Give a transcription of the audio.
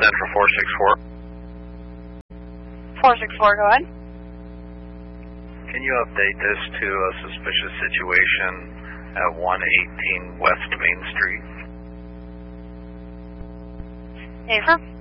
Central 464. 464, go ahead. Can you update this to a suspicious situation at 118 West Main Street? Affirm.